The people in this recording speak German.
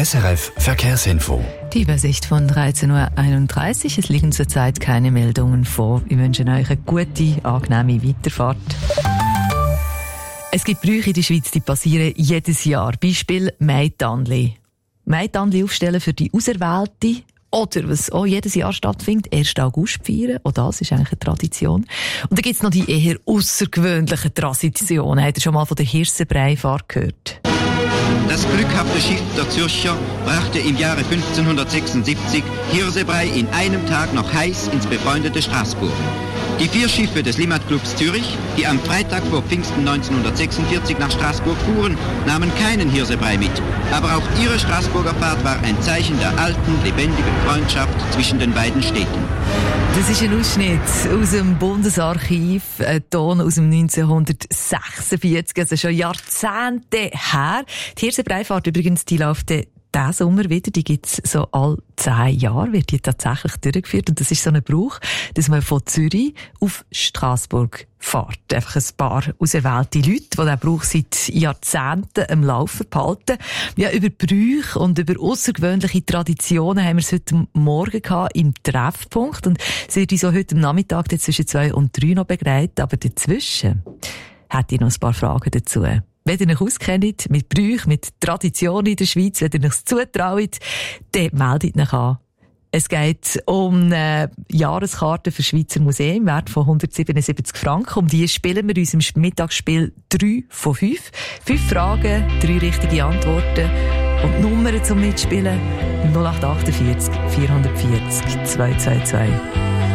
SRF Verkehrsinfo. Die Übersicht von 13.31 Uhr. Es liegen zurzeit keine Meldungen vor. Wir wünschen euch eine gute, angenehme Weiterfahrt. Es gibt Brüche in der Schweiz, die passieren jedes Jahr. Beispiel Maitandli. Maitandli aufstellen für die Auserwählte. Oder was auch jedes Jahr stattfindet, 1. August feiern. Auch das ist eigentlich eine Tradition. Und dann gibt es noch die eher außergewöhnlichen Traditionen. Habt ihr schon mal von der Hirsenbreifahrt gehört? Das glückhafte Schiff der Zürcher brachte im Jahre 1576 Hirsebrei in einem Tag noch heiß ins befreundete Straßburg. Die 4 Schiffe des Limmatclubs Zürich, die am Freitag vor Pfingsten 1946 nach Straßburg fuhren, nahmen keinen Hirsebrei mit. Aber auch ihre Straßburger Fahrt war ein Zeichen der alten, lebendigen Freundschaft zwischen den beiden Städten. Das ist ein Ausschnitt aus dem Bundesarchiv, ein Ton aus dem 1946, also schon Jahrzehnte her. Die Hirsenbreifahrt übrigens, die läuft diesen Sommer wieder, die gibt's so alle 10 Jahre, wird die tatsächlich durchgeführt. Und das ist so ein Brauch, dass man von Zürich auf Straßburg fährt. Einfach ein paar auserwählte Leute, die diesen Brauch seit Jahrzehnten am Laufen behalten. Ja, über Brüche und über außergewöhnliche Traditionen haben wir es heute Morgen gehabt im Treffpunkt. Und es wird uns so heute am Nachmittag zwischen 2 und 3 noch begleiten. Aber dazwischen hätte ich noch ein paar Fragen dazu. Wenn ihr euch auskennt mit Brüchen, mit Traditionen in der Schweiz, wenn ihr euch zutraut, dann meldet euch an. Es geht um eine Jahreskarte für Schweizer Museen im Wert von 177 Franken. Um die spielen wir uns im Mittagsspiel 3 von 5. 5 Fragen, 3 richtige Antworten. Und die Nummern zum Mitspielen 0848 440 222.